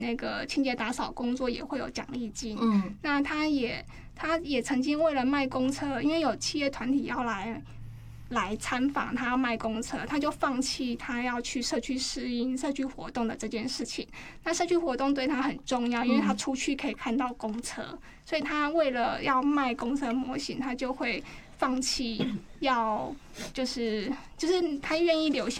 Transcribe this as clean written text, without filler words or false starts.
那个清洁打扫工作也会有奖励金。那他也曾经为了卖公车，因为有企业团体要来参访，他要卖公车，他就放弃他要去社区适应社区活动的这件事情。那社区活动对他很重要，因为他出去可以看到公车，所以他为了要卖公车模型，他就会放弃要就是他愿意留下